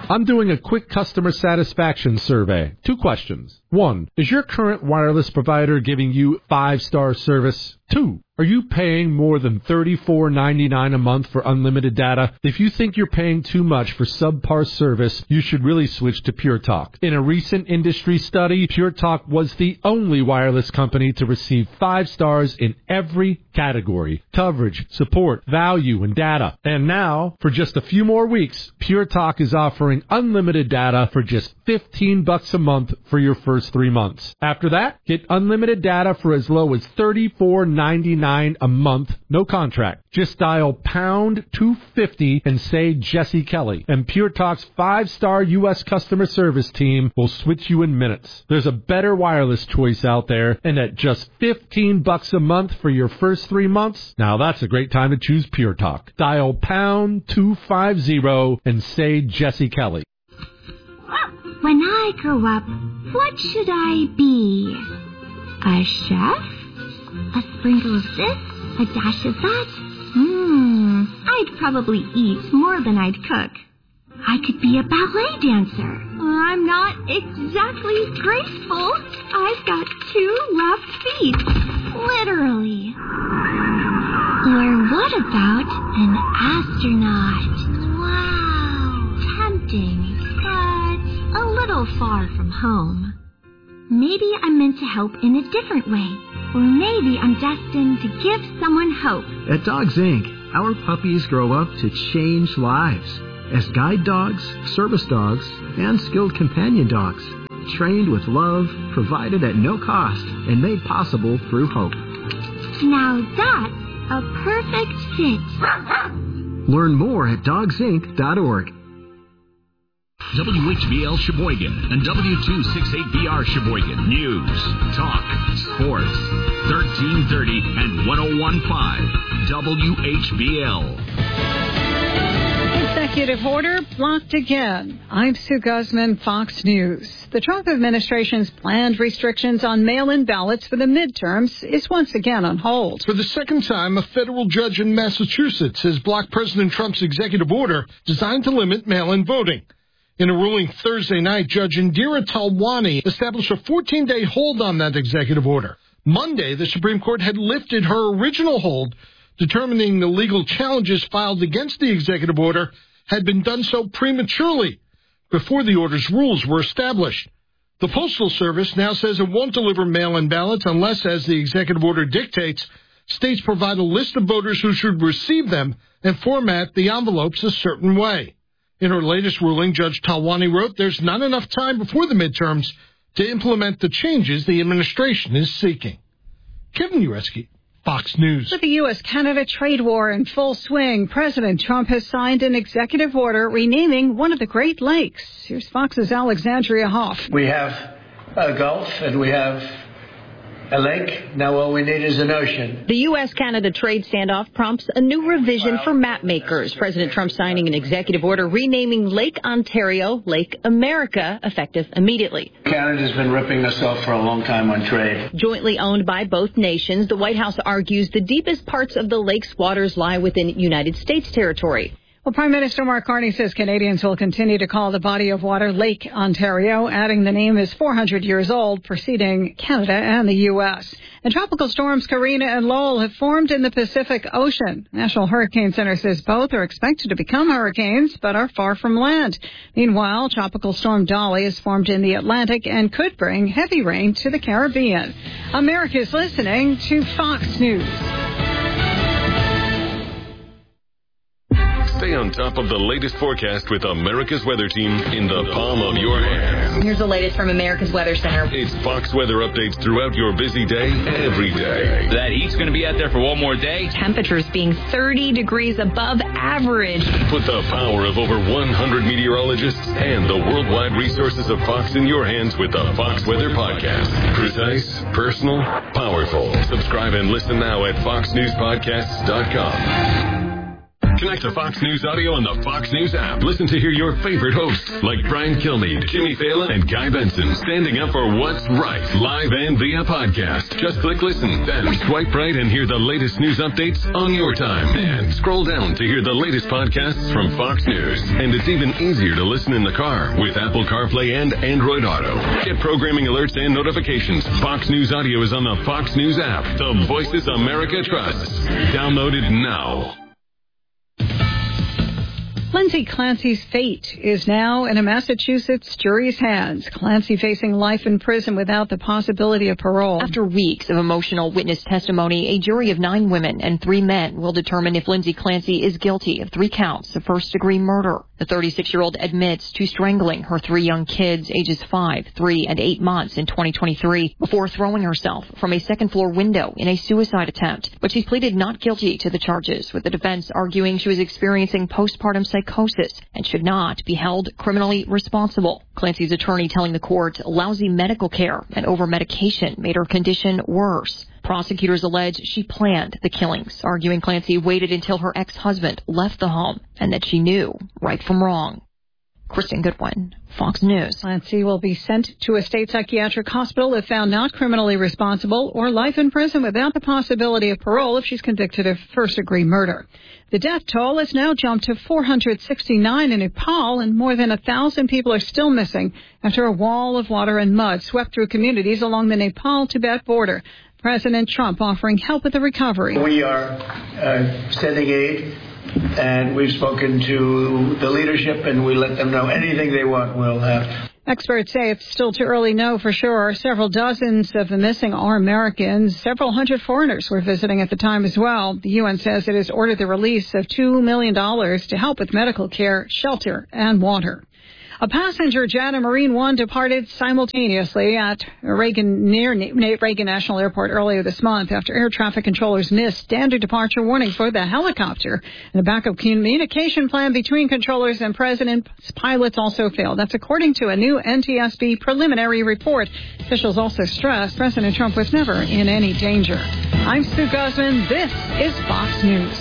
I'm doing a quick customer satisfaction survey. 2 questions. 1, is your current wireless provider giving you 5-star service? 2, are you paying more than $34.99 a month for unlimited data? If you think you're paying too much for subpar service, you should really switch to Pure Talk. In a recent industry study, Pure Talk was the only wireless company to receive 5 stars in every category: coverage, support, value, and data. And now, for just a few more weeks, Pure Talk is offering unlimited data for just $15 a month for your first 3 months. After that, get unlimited data for as low as $34.99 a month, no contract. Just dial pound 250 and say Jesse Kelly, and Pure Talk's 5-star U.S. customer service team will switch you in minutes. There's a better wireless choice out there, and at just $15 a month for your first 3 months, now that's a great time to choose Pure Talk. Dial pound 250 and say Jesse Kelly. When I grow up, what should I be? A chef? A sprinkle of this? A dash of that? I'd probably eat more than I'd cook. I could be a ballet dancer. I'm not exactly graceful. I've got 2 left feet. Literally. Or what about an astronaut? Wow. Tempting, but a little far from home. Maybe I'm meant to help in a different way. Or maybe I'm destined to give someone hope. At Dogs Inc., our puppies grow up to change lives as guide dogs, service dogs, and skilled companion dogs. Trained with love, provided at no cost, and made possible through hope. Now that's a perfect fit. Learn more at dogsinc.org. WHBL Sheboygan and W268BR Sheboygan. News, talk, sports. 1330 and 101.5 WHBL. Executive order blocked again. I'm Sue Guzman, Fox News. The Trump administration's planned restrictions on mail-in ballots for the midterms is once again on hold. For the second time, a federal judge in Massachusetts has blocked President Trump's executive order designed to limit mail-in voting. In a ruling Thursday night, Judge Indira Talwani established a 14-day hold on that executive order. Monday, the Supreme Court had lifted her original hold, determining the legal challenges filed against the executive order had been done so prematurely before the order's rules were established. The Postal Service now says it won't deliver mail-in ballots unless, as the executive order dictates, states provide a list of voters who should receive them and format the envelopes a certain way. In her latest ruling, Judge Talwani wrote there's not enough time before the midterms to implement the changes the administration is seeking. Kevin Ureski, Fox News. With the U.S.-Canada trade war in full swing, President Trump has signed an executive order renaming one of the Great Lakes. Here's Fox's Alexandria Hoff. We have a Gulf and we have a lake. Now all we need is an ocean. The U.S.-Canada trade standoff prompts a new revision for map makers. President Trump signing an executive order renaming Lake Ontario Lake America, effective immediately. Canada's been ripping us off for a long time on trade. Jointly owned by both nations, the White House argues the deepest parts of the lake's waters lie within United States territory. Well, Prime Minister Mark Carney says Canadians will continue to call the body of water Lake Ontario, adding the name is 400 years old, preceding Canada and the U.S. And tropical storms Karina and Lowell have formed in the Pacific Ocean. National Hurricane Center says both are expected to become hurricanes, but are far from land. Meanwhile, Tropical Storm Dolly has formed in the Atlantic and could bring heavy rain to the Caribbean. America's listening to Fox News. Stay on top of the latest forecast with America's Weather Team in the palm of your hand. Here's the latest from America's Weather Center. It's Fox weather updates throughout your busy day, every day. That heat's going to be out there for one more day. Temperatures being 30 degrees above average. Put the power of over 100 meteorologists and the worldwide resources of Fox in your hands with the Fox Weather Podcast. Precise, personal, powerful. Subscribe and listen now at foxnewspodcasts.com. Connect to Fox News Audio on the Fox News app. Listen to hear your favorite hosts like Brian Kilmeade, Jimmy Fallon, and Guy Benson standing up for what's right, live and via podcast. Just click listen, then swipe right and hear the latest news updates on your time. And scroll down to hear the latest podcasts from Fox News. And it's even easier to listen in the car with Apple CarPlay and Android Auto. Get programming alerts and notifications. Fox News Audio is on the Fox News app. The Voices America trusts. Download it now. Lindsay Clancy's fate is now in a Massachusetts jury's hands. Clancy facing life in prison without the possibility of parole. After weeks of emotional witness testimony, a jury of 9 women and 3 men will determine if Lindsay Clancy is guilty of 3 counts of first-degree murder. The 36-year-old admits to strangling her 3 young kids, ages 5, 3, and 8 months in 2023, before throwing herself from a second-floor window in a suicide attempt. But she's pleaded not guilty to the charges, with the defense arguing she was experiencing postpartum psychosis and should not be held criminally responsible. Clancy's attorney telling the court lousy medical care and over-medication made her condition worse. Prosecutors allege she planned the killings, arguing Clancy waited until her ex-husband left the home and that she knew right from wrong. Kristen Goodwin, Fox News. Clancy will be sent to a state psychiatric hospital if found not criminally responsible, or life in prison without the possibility of parole if she's convicted of first-degree murder. The death toll has now jumped to 469 in Nepal, and more than 1,000 people are still missing after a wall of water and mud swept through communities along the Nepal-Tibet border. President Trump offering help with the recovery. We are sending aid, and we've spoken to the leadership, and we let them know anything they want, we'll have. Experts say it's still too early to know for sure. Several dozens of the missing are Americans. Several hundred foreigners were visiting at the time as well. The UN says it has ordered the release of $2 million to help with medical care, shelter, and water. A passenger jet and Marine One departed simultaneously at near Reagan National Airport earlier this month after air traffic controllers missed standard departure warning for the helicopter. And a backup communication plan between controllers and President's pilots also failed. That's according to a new NTSB preliminary report. Officials also stressed President Trump was never in any danger. I'm Sue Guzman. This is Fox News.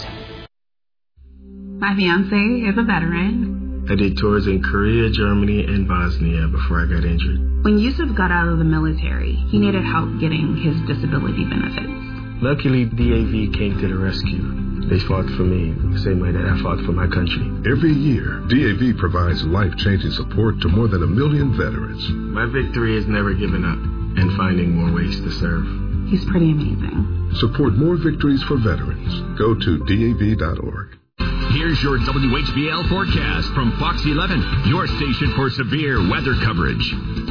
My fiance is a veteran. I did tours in Korea, Germany, and Bosnia before I got injured. When Yusuf got out of the military, he needed help getting his disability benefits. Luckily, DAV came to the rescue. They fought for me the same way that I fought for my country. Every year, DAV provides life-changing support to more than 1 million veterans. My victory is never giving up and finding more ways to serve. He's pretty amazing. Support more victories for veterans. Go to DAV.org. Here's your WHBL forecast from Fox 11, your station for severe weather coverage.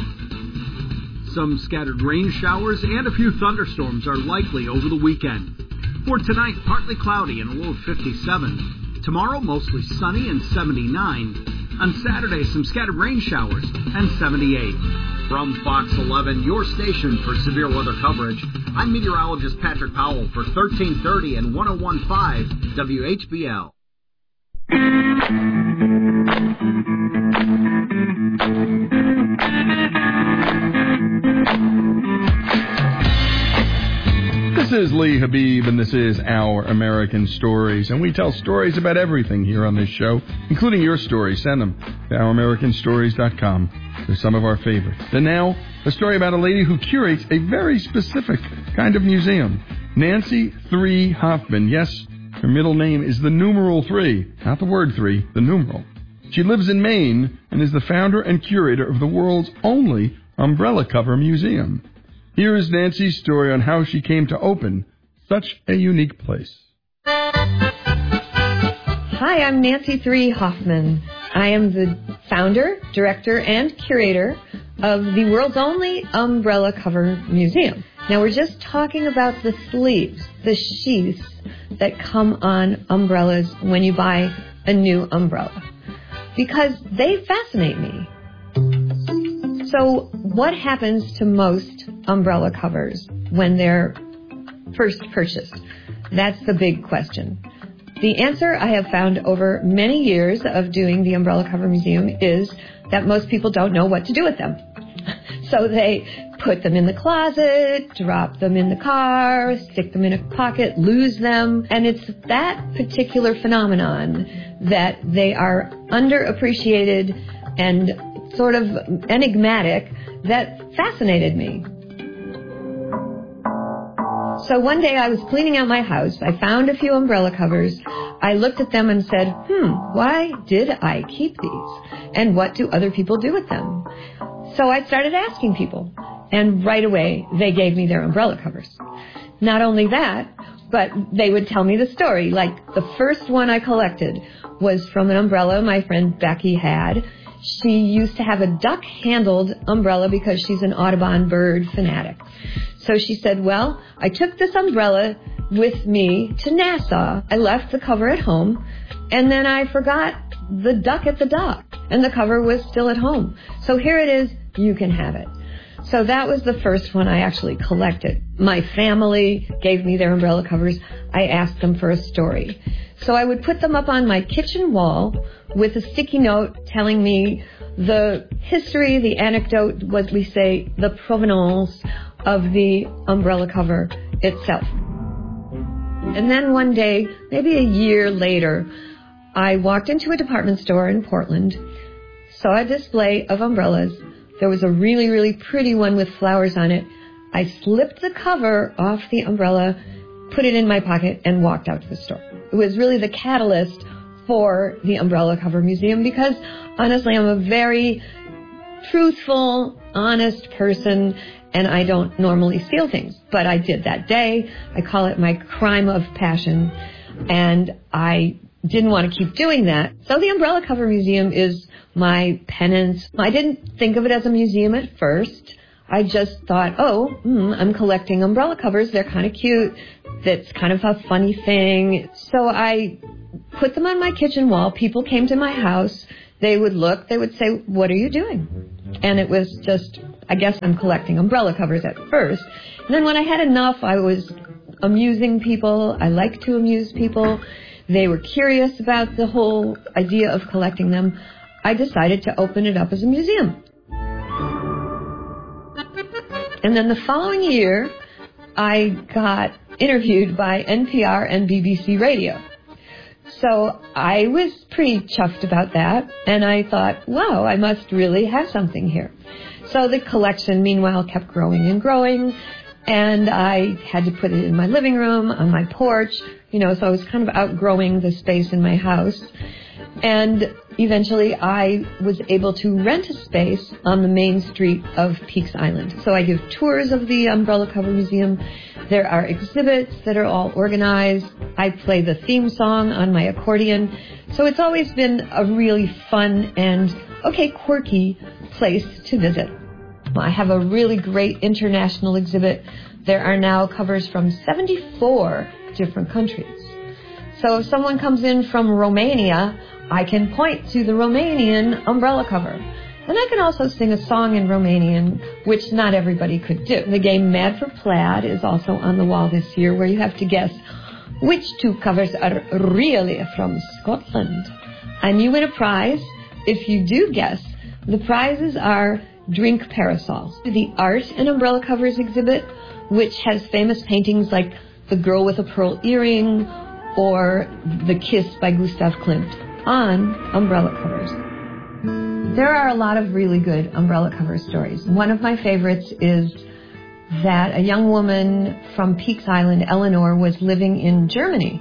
Some scattered rain showers and a few thunderstorms are likely over the weekend. For tonight, partly cloudy and a low of 57. Tomorrow, mostly sunny and 79. On Saturday, some scattered rain showers and 78. From Fox 11, your station for severe weather coverage, I'm meteorologist Patrick Powell for 1330 and 101.5 WHBL. This is Lee Habib, and this is Our American Stories. And we tell stories about everything here on this show, including your stories. Send them to OurAmericanStories.com. They're some of our favorites. And now, a story about a lady who curates a very specific kind of museum. Nancy 3 Hoffman. Yes, her middle name is the numeral 3, not the word 3, the numeral. She lives in Maine and is the founder and curator of the world's only umbrella cover museum. Here is Nancy's story on how she came to open such a unique place. Hi, I'm Nancy 3 Hoffman. I am the founder, director, and curator of the world's only umbrella cover museum. Now, we're just talking about the sleeves, the sheaths that come on umbrellas when you buy a new umbrella, because they fascinate me. So what happens to most umbrella covers when they're first purchased? That's the big question. The answer I have found over many years of doing the Umbrella Cover Museum is that most people don't know what to do with them. So they put them in the closet, drop them in the car, stick them in a pocket, lose them. And it's that particular phenomenon that they are underappreciated and sort of enigmatic that fascinated me. So one day I was cleaning out my house. I found a few umbrella covers. I looked at them and said, why did I keep these? And what do other people do with them? So I started asking people. And right away, they gave me their umbrella covers. Not only that, but they would tell me the story. Like the first one I collected was from an umbrella my friend Becky had. She used to have a duck-handled umbrella because she's an Audubon bird fanatic. So she said, well, I took this umbrella with me to Nassau. I left the cover at home, and then I forgot the duck at the dock, and the cover was still at home. So here it is. You can have it. So that was the first one I actually collected. My family gave me their umbrella covers. I asked them for a story. So I would put them up on my kitchen wall with a sticky note telling me the history, the anecdote, what we say, the provenance of the umbrella cover itself. And then one day, maybe a year later, I walked into a department store in Portland, saw a display of umbrellas. There was a really, really pretty one with flowers on it. I slipped the cover off the umbrella, put it in my pocket, and walked out to the store. It was really the catalyst for the Umbrella Cover Museum because, honestly, I'm a very truthful, honest person, and I don't normally steal things. But I did that day. I call it my crime of passion, and I didn't want to keep doing that. So the Umbrella Cover Museum is my penance. I didn't think of it as a museum at first. I just thought, I'm collecting umbrella covers. They're kind of cute. That's kind of a funny thing. So I put them on my kitchen wall. People came to my house. They would look. They would say, what are you doing? And it was just, I guess I'm collecting umbrella covers at first. And then when I had enough, I was amusing people. I like to amuse people. They were curious about the whole idea of collecting them. I decided to open it up as a museum. And then the following year, I got interviewed by NPR and BBC Radio. So I was pretty chuffed about that, and I thought, wow, I must really have something here. So the collection, meanwhile, kept growing and growing, and I had to put it in my living room, on my porch, so I was kind of outgrowing the space in my house. And eventually I was able to rent a space on the main street of Peaks Island. So I give tours of the Umbrella Cover Museum. There are exhibits that are all organized. I play the theme song on my accordion. So it's always been a really fun and, quirky place to visit. I have a really great international exhibit. There are now covers from 74 different countries. So if someone comes in from Romania, I can point to the Romanian umbrella cover. And I can also sing a song in Romanian, which not everybody could do. The game Mad for Plaid is also on the wall this year, where you have to guess which two covers are really from Scotland. And you win a prize. If you do guess, the prizes are drink parasols. The Art and Umbrella Covers exhibit, which has famous paintings like The Girl with a Pearl Earring or The Kiss by Gustav Klimt on umbrella covers. There are a lot of really good umbrella cover stories. One of my favorites is that a young woman from Peaks Island, Eleanor, was living in Germany,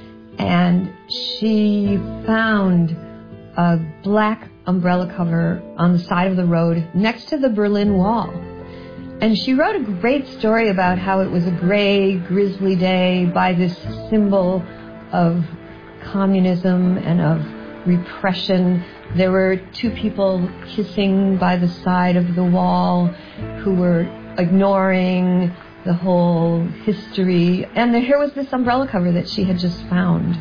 and she found a black umbrella cover on the side of the road next to the Berlin Wall. And she wrote a great story about how it was a gray, grisly day by this symbol of communism and of repression. There were two people kissing by the side of the wall who were ignoring the whole history. And here was this umbrella cover that she had just found.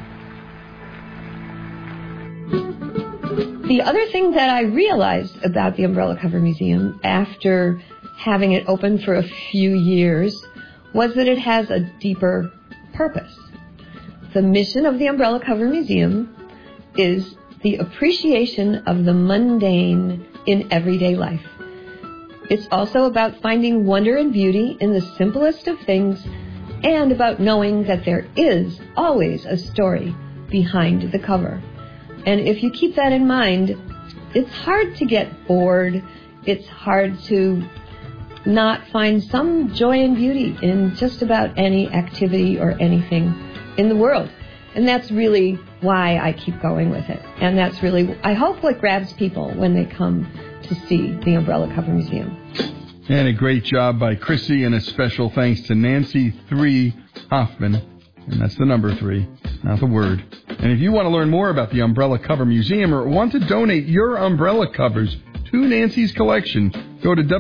The other thing that I realized about the Umbrella Cover Museum after having it open for a few years was that it has a deeper purpose. The mission of the Umbrella Cover Museum is the appreciation of the mundane in everyday life. It's also about finding wonder and beauty in the simplest of things, and about knowing that there is always a story behind the cover. And if you keep that in mind, it's hard to get bored. It's hard to not find some joy and beauty in just about any activity or anything in the world. And that's really why I keep going with it. And that's really, I hope, what grabs people when they come to see the Umbrella Cover Museum. And a great job by Chrissy, and a special thanks to Nancy 3 Hoffman. And that's the number 3, not the word. And if you want to learn more about the Umbrella Cover Museum or want to donate your umbrella covers to Nancy's collection, go to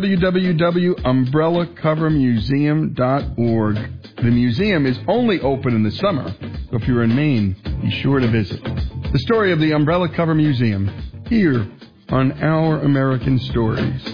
www.umbrellacovermuseum.org. The museum is only open in the summer, so if you're in Maine, be sure to visit. The story of the Umbrella Cover Museum, here on Our American Stories.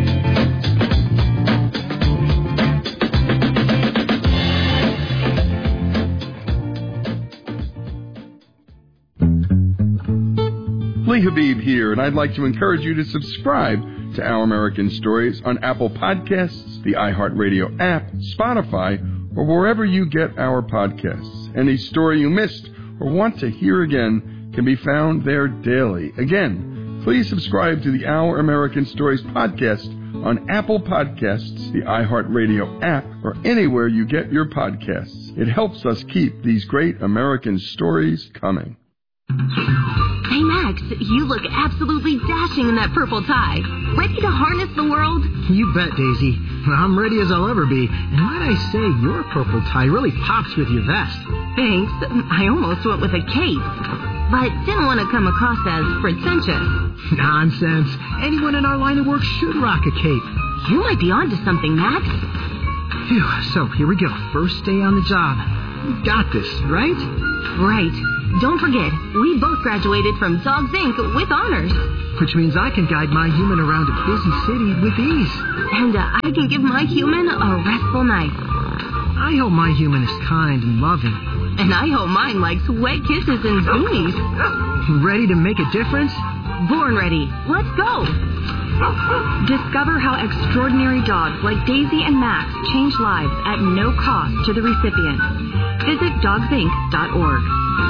Lee Habib here, and I'd like to encourage you to subscribe to Our American Stories on Apple Podcasts, the iHeartRadio app, Spotify, or wherever you get our podcasts. Any story you missed or want to hear again can be found there daily. Again, please subscribe to the Our American Stories podcast on Apple Podcasts, the iHeartRadio app, or anywhere you get your podcasts. It helps us keep these great American stories coming. Hey, Max, you look absolutely dashing in that purple tie. Ready to harness the world? You bet, Daisy. I'm ready as I'll ever be. And might I say, your purple tie really pops with your vest. Thanks. I almost went with a cape, but didn't want to come across as pretentious. Nonsense. Anyone in our line of work should rock a cape. You might be onto something, Max. Phew, so here we go. First day on the job. You got this, right? Right. Don't forget, we both graduated from Dogs Inc. with honors. Which means I can guide my human around a busy city with ease. And I can give my human a restful night. I hope my human is kind and loving. And I hope mine likes wet kisses and zoomies. Ready to make a difference? Born ready. Let's go. Discover how extraordinary dogs like Daisy and Max change lives at no cost to the recipient. Visit dogsinc.org.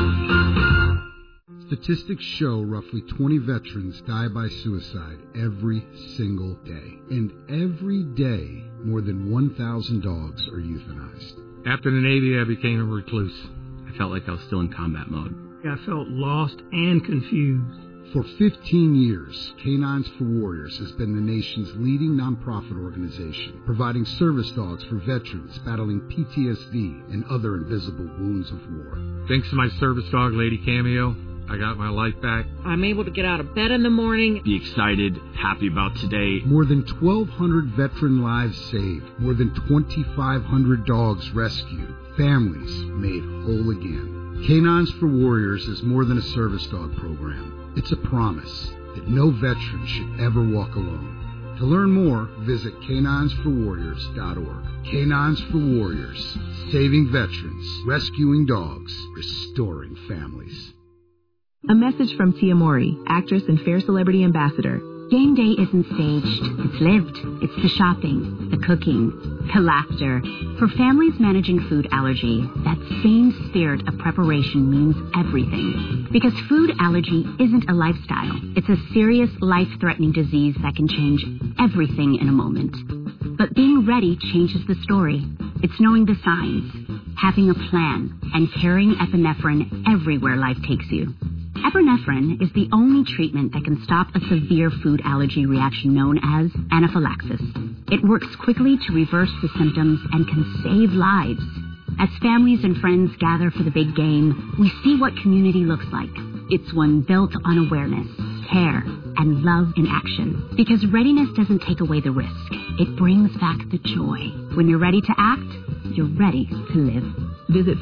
Statistics show roughly 20 veterans die by suicide every single day. And every day, more than 1,000 dogs are euthanized. After the Navy, I became a recluse. I felt like I was still in combat mode. I felt lost and confused. For 15 years, Canines for Warriors has been the nation's leading nonprofit organization, providing service dogs for veterans battling PTSD and other invisible wounds of war. Thanks to my service dog, Lady Cameo, I got my life back. I'm able to get out of bed in the morning. Be excited, happy about today. More than 1,200 veteran lives saved. More than 2,500 dogs rescued. Families made whole again. Canines for Warriors is more than a service dog program. It's a promise that no veteran should ever walk alone. To learn more, visit caninesforwarriors.org. Canines for Warriors, saving veterans, rescuing dogs, restoring families. A message from Tia Mori, actress and Fair Celebrity Ambassador. Game day isn't staged. It's lived. It's the shopping, the cooking, the laughter. For families managing food allergy, that same spirit of preparation means everything. Because food allergy isn't a lifestyle. It's a serious, life-threatening disease that can change everything in a moment. But being ready changes the story. It's knowing the signs, having a plan, and carrying epinephrine everywhere life takes you. Epinephrine is the only treatment that can stop a severe food allergy reaction known as anaphylaxis. It works quickly to reverse the symptoms and can save lives. As families and friends gather for the big game, we see what community looks like. It's one built on awareness, care, and love in action. Because readiness doesn't take away the risk. It brings back the joy. When you're ready to act, you're ready to live. Visit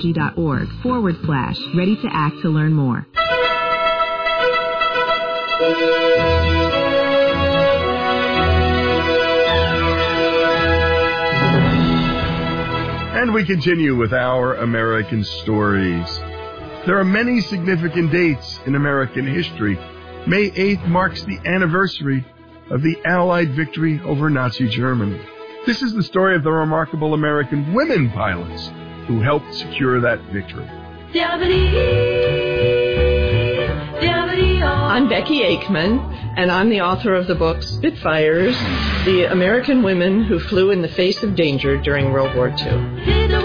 foodallergy.org/ready to act to learn more. And we continue with Our American Stories. There are many significant dates in American history. May 8th marks the anniversary of the Allied victory over Nazi Germany. This is the story of the remarkable American women pilots who helped secure that victory. I'm Becky Aikman, and I'm the author of the book Spitfires, The American Women Who Flew in the Face of Danger During World War II.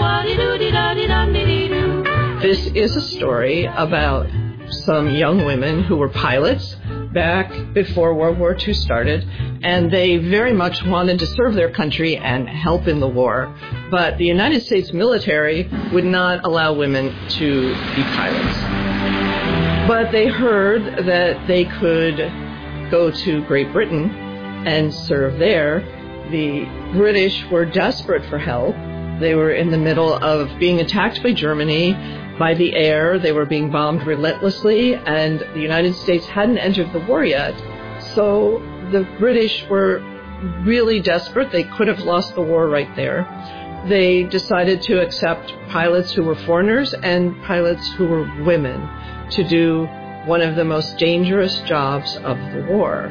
This is a story about some young women who were pilots back before World War II started, and they very much wanted to serve their country and help in the war. But the United States military would not allow women to be pilots. But they heard that they could go to Great Britain and serve there. The British were desperate for help. They were in the middle of being attacked by Germany by the air. They were being bombed relentlessly, and the United States hadn't entered the war yet. So the British were really desperate. They could have lost the war right there. They decided to accept pilots who were foreigners and pilots who were women to do one of the most dangerous jobs of the war.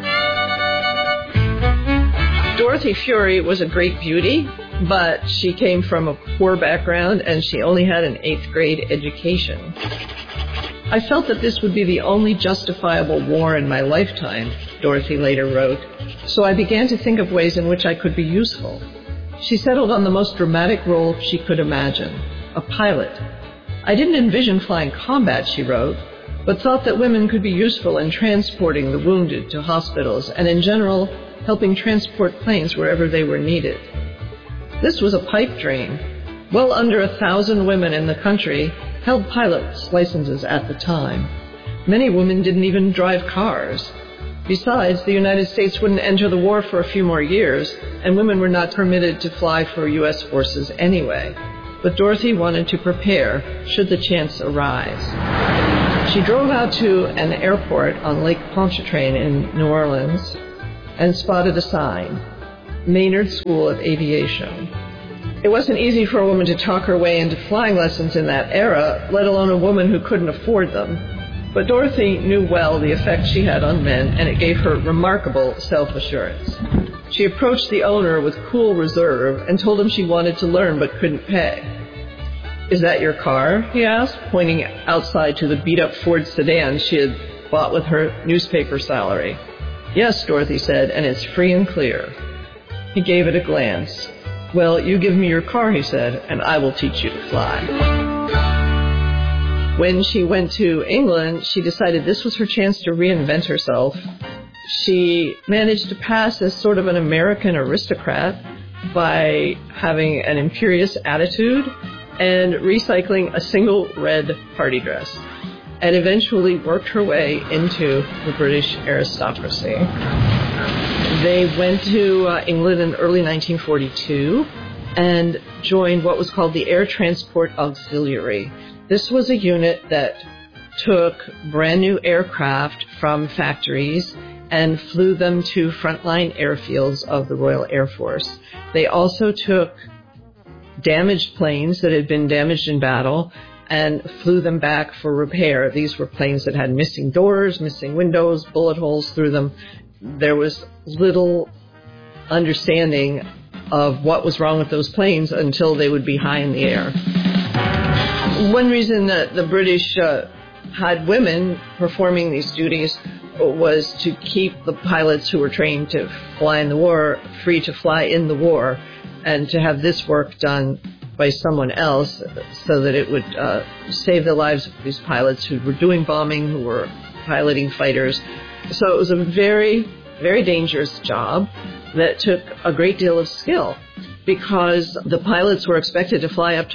Dorothy Fury was a great beauty, but she came from a poor background and she only had an 8th grade education. I felt that this would be the only justifiable war in my lifetime, Dorothy later wrote, so I began to think of ways in which I could be useful. She settled on the most dramatic role she could imagine, a pilot. I didn't envision flying combat, she wrote, but thought that women could be useful in transporting the wounded to hospitals and in general helping transport planes wherever they were needed. This was a pipe dream. Well under 1,000 women in the country held pilot's licenses at the time. Many women didn't even drive cars. Besides, the United States wouldn't enter the war for a few more years, and women were not permitted to fly for U.S. forces anyway. But Dorothy wanted to prepare should the chance arise. She drove out to an airport on Lake Pontchartrain in New Orleans and spotted a sign, Maynard School of Aviation. It wasn't easy for a woman to talk her way into flying lessons in that era, let alone a woman who couldn't afford them. But Dorothy knew well the effect she had on men, and it gave her remarkable self-assurance. She approached the owner with cool reserve and told him she wanted to learn but couldn't pay. "Is that your car?" he asked, pointing outside to the beat-up Ford sedan she had bought with her newspaper salary. "Yes," Dorothy said, "and it's free and clear." He gave it a glance. "Well, you give me your car," he said, "and I will teach you to fly." When she went to England, she decided this was her chance to reinvent herself. She managed to pass as sort of an American aristocrat by having an imperious attitude and recycling a single red party dress, and eventually worked her way into the British aristocracy. They went to England in early 1942 and joined what was called the Air Transport Auxiliary. This was a unit that took brand new aircraft from factories and flew them to frontline airfields of the Royal Air Force. They also took damaged planes that had been damaged in battle and flew them back for repair. These were planes that had missing doors, missing windows, bullet holes through them. There was little understanding of what was wrong with those planes until they would be high in the air. One reason that the British had women performing these duties was to keep the pilots who were trained to fly in the war free to fly in the war, and to have this work done by someone else so that it would save the lives of these pilots who were doing bombing, who were piloting fighters. So it was a very, very dangerous job that took a great deal of skill, because the pilots were expected to fly up to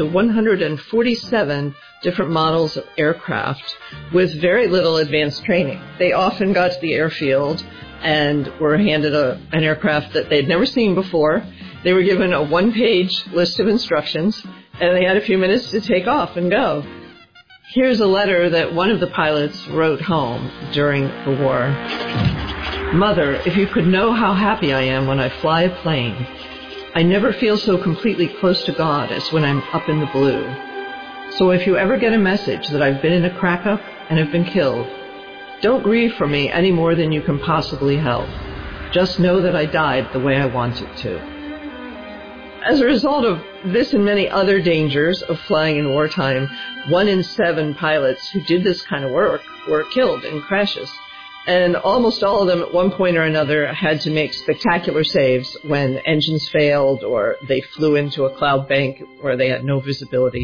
147 different models of aircraft with very little advanced training. They often got to the airfield and were handed an aircraft that they'd never seen before. They were given a one-page list of instructions, and they had a few minutes to take off and go. Here's a letter that one of the pilots wrote home during the war. "Mother, if you could know how happy I am when I fly a plane. I never feel so completely close to God as when I'm up in the blue. So if you ever get a message that I've been in a crack-up and have been killed, don't grieve for me any more than you can possibly help. Just know that I died the way I wanted to. As a result of this and many other dangers of flying in wartime, 1 in 7 pilots who did this kind of work were killed in crashes. And almost all of them at one point or another had to make spectacular saves when engines failed or they flew into a cloud bank where they had no visibility.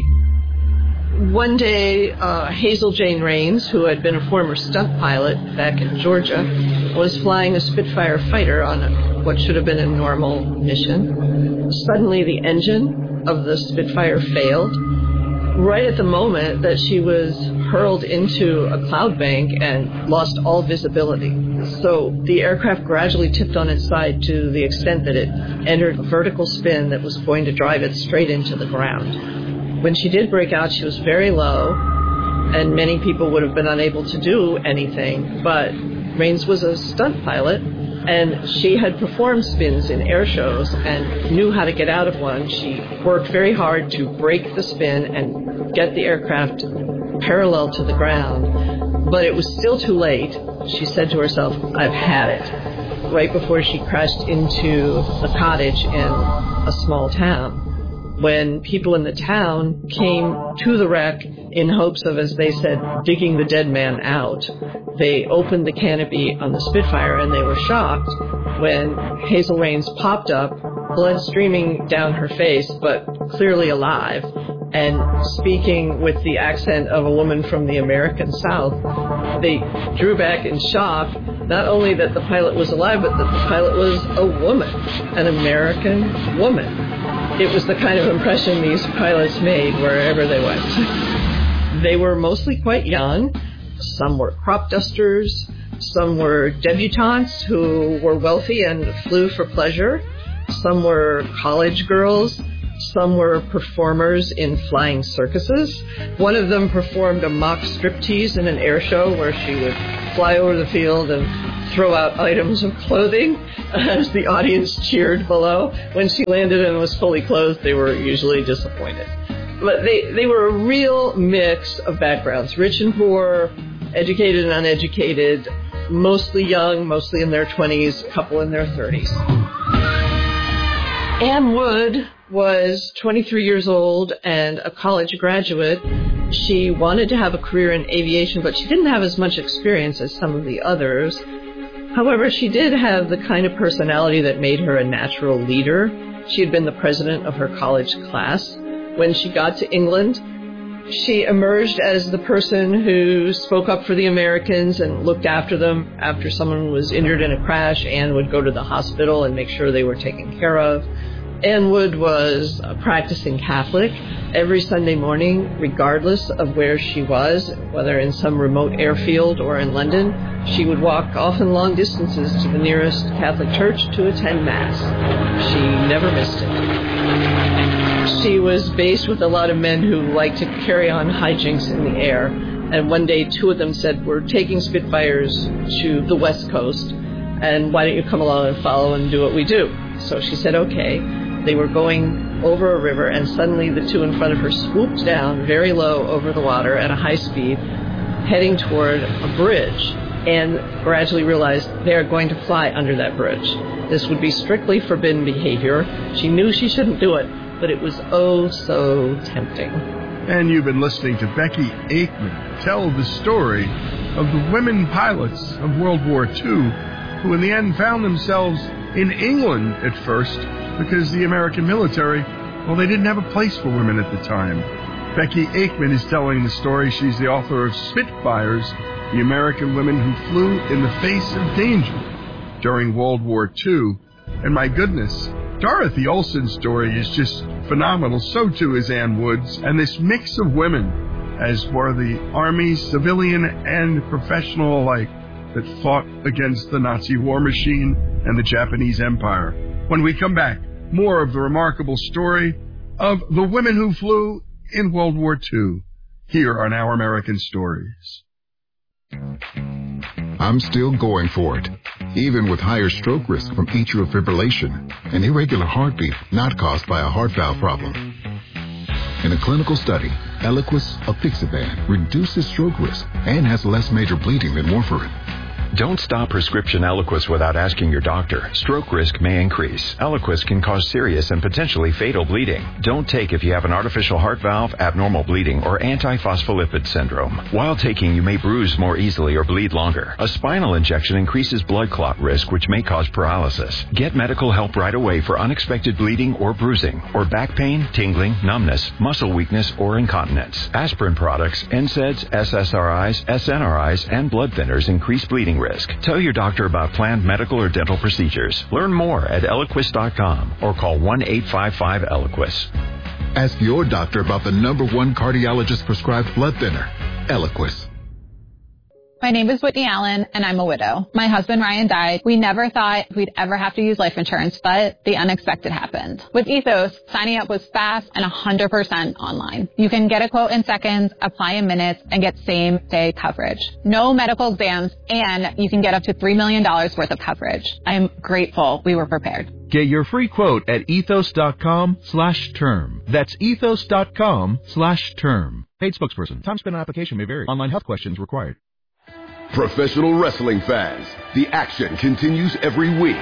One day, Hazel Jane Rains, who had been a former stunt pilot back in Georgia, was flying a Spitfire fighter on what should have been a normal mission. Suddenly, the engine of the Spitfire failed right at the moment that she was hurled into a cloud bank and lost all visibility. So the aircraft gradually tipped on its side to the extent that it entered a vertical spin that was going to drive it straight into the ground. When she did break out, she was very low, and many people would have been unable to do anything, but Rains was a stunt pilot, and she had performed spins in air shows and knew how to get out of one. She worked very hard to break the spin and get the aircraft parallel to the ground, but it was still too late. She said to herself, "I've had it," right before she crashed into a cottage in a small town. When people in the town came to the wreck in hopes of, as they said, digging the dead man out, they opened the canopy on the Spitfire and they were shocked when Hazel Rains popped up, blood streaming down her face, but clearly alive, and speaking with the accent of a woman from the American South. They drew back in shock, not only that the pilot was alive, but that the pilot was a woman, an American woman. It was the kind of impression these pilots made wherever they went. They were mostly quite young. Some were crop dusters. Some were debutantes who were wealthy and flew for pleasure. Some were college girls. Some were performers in flying circuses. One of them performed a mock striptease in an air show where she would fly over the field and throw out items of clothing as the audience cheered below. When she landed and was fully clothed, they were usually disappointed. But they were a real mix of backgrounds, rich and poor, educated and uneducated, mostly young, mostly in their 20s, a couple in their 30s. Ann Wood was 23 years old and a college graduate. She wanted to have a career in aviation, but she didn't have as much experience as some of the others. However, she did have the kind of personality that made her a natural leader. She had been the president of her college class. When she got to England, she emerged as the person who spoke up for the Americans and looked after them. After someone was injured in a crash, Ann would go to the hospital and make sure they were taken care of. Ann Wood was a practicing Catholic. Every Sunday morning, regardless of where she was, whether in some remote airfield or in London, she would walk often long distances to the nearest Catholic church to attend Mass. She never missed it. She was based with a lot of men who liked to carry on hijinks in the air. And one day, 2 of them said, "We're taking Spitfires to the West Coast, and why don't you come along and follow and do what we do?" So she said, okay. They were going over a river, and suddenly the 2 in front of her swooped down very low over the water at a high speed, heading toward a bridge, and gradually realized they are going to fly under that bridge. This would be strictly forbidden behavior. She knew she shouldn't do it, but it was oh so tempting. And you've been listening to Becky Aikman tell the story of the women pilots of World War II, who in the end found themselves in England at first because the American military, well, they didn't have a place for women at the time. Becky Aikman is telling the story. She's the author of Spitfires, the American women who flew in the face of danger during World War II. And my goodness, Dorothy Olson's story is just phenomenal. So too is Ann Wood's. And this mix of women, as were the Army, civilian, and professional alike, that fought against the Nazi war machine and the Japanese Empire. When we come back, more of the remarkable story of the women who flew in World War II here on Our American Stories. I'm still going for it, even with higher stroke risk from atrial fibrillation, an irregular heartbeat not caused by a heart valve problem. In a clinical study, Eliquis apixaban reduces stroke risk and has less major bleeding than warfarin. Don't stop prescription Eliquis without asking your doctor. Stroke risk may increase. Eliquis can cause serious and potentially fatal bleeding. Don't take if you have an artificial heart valve, abnormal bleeding, or antiphospholipid syndrome. While taking, you may bruise more easily or bleed longer. A spinal injection increases blood clot risk, which may cause paralysis. Get medical help right away for unexpected bleeding or bruising, or back pain, tingling, numbness, muscle weakness, or incontinence. Aspirin products, NSAIDs, SSRIs, SNRIs, and blood thinners increase bleeding risk. Tell your doctor about planned medical or dental procedures. Learn more at Eliquis.com or call 1-855-ELIQUIS. Ask your doctor about the #1 cardiologist prescribed blood thinner, Eliquis. My name is Whitney Allen, and I'm a widow. My husband, Ryan, died. We never thought we'd ever have to use life insurance, but the unexpected happened. With Ethos, signing up was fast and 100% online. You can get a quote in seconds, apply in minutes, and get same-day coverage. No medical exams, and you can get up to $3 million worth of coverage. I am grateful we were prepared. Get your free quote at ethos.com/term. That's ethos.com/term. Paid spokesperson. Time spent on application may vary. Online health questions required. Professional wrestling fans, the action continues every week.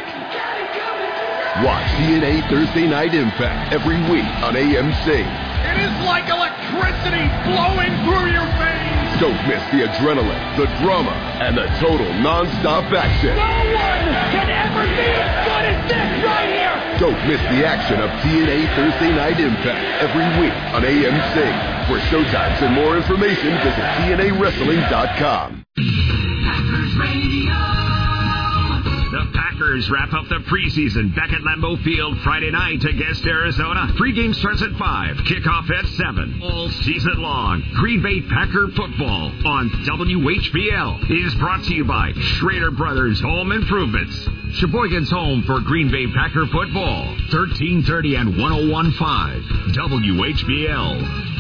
Watch TNA Thursday Night Impact every week on AMC. It is like electricity flowing through your veins. Don't miss the adrenaline, the drama, and the total non-stop action. No one can ever be as good as this right here. Don't miss the action of TNA Thursday Night Impact every week on AMC. For showtimes and more information, visit TNAWrestling.com. Packers Radio. The Packers wrap up the preseason back at Lambeau Field Friday night against Arizona. Pregame starts at 5, kickoff at 7. All season long, Green Bay Packer football on WHBL is brought to you by Schrader Brothers Home Improvements. Sheboygan's home for Green Bay Packer football. 1330 and 101.5 WHBL.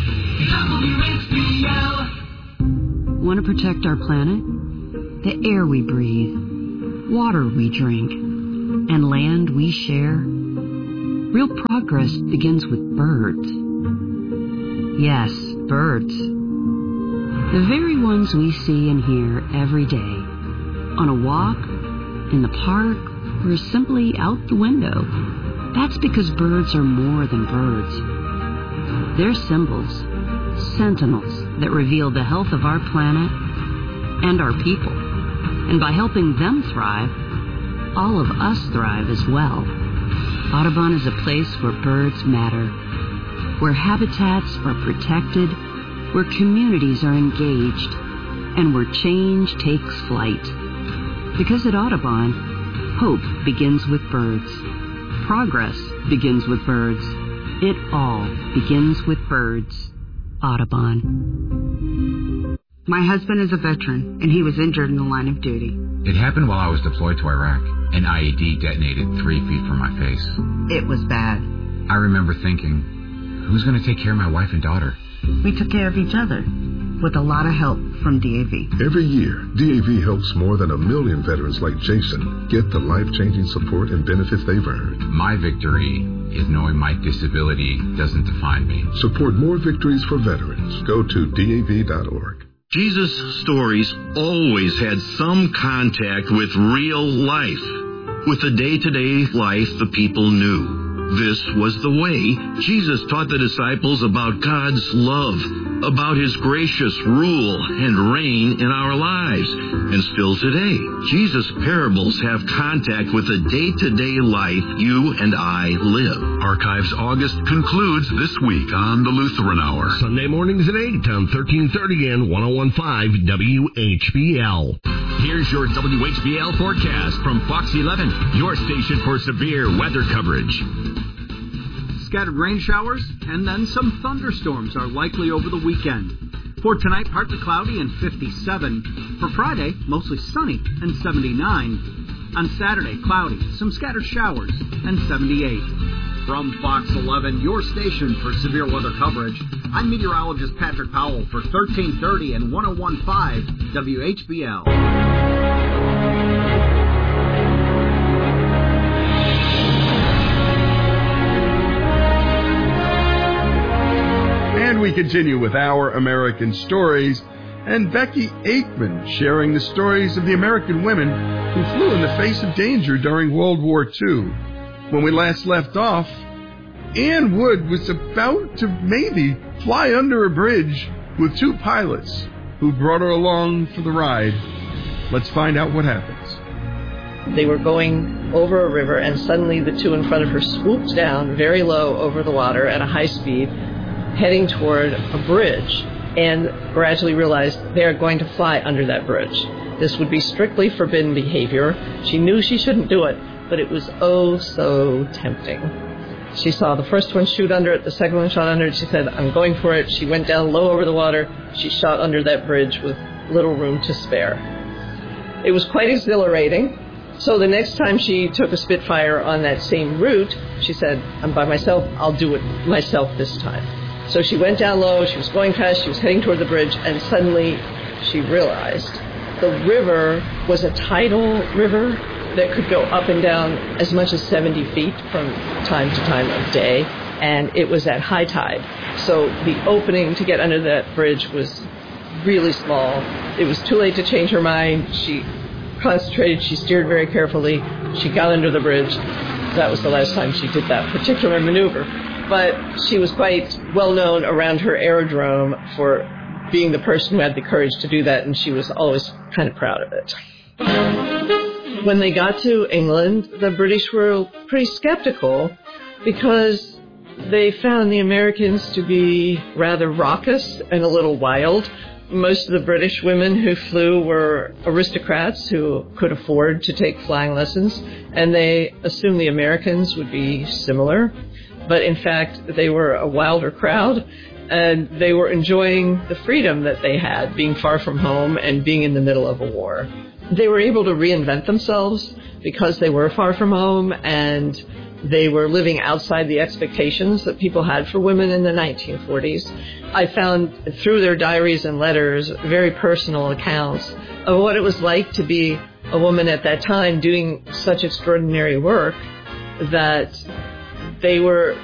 WHBL. Want to protect our planet? The air we breathe, water we drink, and land we share? Real progress begins with birds. Yes, birds. The very ones we see and hear every day. On a walk, in the park, or simply out the window. That's because birds are more than birds. They're symbols, sentinels that reveal the health of our planet and our people. And by helping them thrive, all of us thrive as well. Audubon is a place where birds matter, where habitats are protected, where communities are engaged, and where change takes flight. Because at Audubon, hope begins with birds. Progress begins with birds. It all begins with birds. Audubon. My husband is a veteran, and he was injured in the line of duty. It happened while I was deployed to Iraq. An IED detonated 3 feet from my face. It was bad. I remember thinking, who's going to take care of my wife and daughter? We took care of each other, with a lot of help from DAV. Every year, DAV helps more than 1 million veterans like Jason get the life-changing support and benefits they've earned. My victory is knowing my disability doesn't define me. Support more victories for veterans. Go to DAV.org. Jesus' stories always had some contact with real life, with the day-to-day life the people knew. This was the way Jesus taught the disciples about God's love, about His gracious rule and reign in our lives. And still today, Jesus' parables have contact with the day-to-day life you and I live. Archives August concludes this week on the Lutheran Hour. Sunday mornings at 8 on 1330 and 101.5 WHBL. Here's your WHBL forecast from Fox 11, your station for severe weather coverage. Scattered rain showers and then some thunderstorms are likely over the weekend. For tonight, partly cloudy and 57. For Friday, mostly sunny and 79. On Saturday, cloudy, some scattered showers and 78. From Fox 11, your station for severe weather coverage, I'm meteorologist Patrick Powell for 1330 and 101.5 WHBL. And we continue with Our American Stories. and Becky Aikman, sharing the stories of the American women who flew in the face of danger during World War II. When we last left off, Ann Wood was about to maybe fly under a bridge with two pilots who brought her along for the ride. Let's find out what happens. They were going over a river, and suddenly the two in front of her swooped down very low over the water at a high speed, heading toward a bridge, and gradually realized they are going to fly under that bridge. This would be strictly forbidden behavior. She knew she shouldn't do it, but it was oh so tempting. She saw the first one shoot under it, the second one shot under it. She said, I'm going for it. She went down low over the water. She shot under that bridge with little room to spare. It was quite exhilarating. So the next time she took a Spitfire on that same route, she said, I'm by myself. I'll do it myself this time. So she went down low. She was going fast. She was heading toward the bridge. And suddenly she realized the river was a tidal river that could go up and down as much as 70 feet from time to time of day, and it was at high tide. So the opening to get under that bridge was really small. It was too late to change her mind. She concentrated, she steered very carefully, she got under the bridge. That was the last time she did that particular maneuver. But she was quite well known around her aerodrome for being the person who had the courage to do that, and she was always kind of proud of it. When they got to England, the British were pretty skeptical because they found the Americans to be rather raucous and a little wild. Most of the British women who flew were aristocrats who could afford to take flying lessons, and they assumed the Americans would be similar. But in fact, they were a wilder crowd, and they were enjoying the freedom that they had, being far from home and being in the middle of a war. They were able to reinvent themselves because they were far from home, and they were living outside the expectations that people had for women in the 1940s. I found through their diaries and letters very personal accounts of what it was like to be a woman at that time doing such extraordinary work, that they were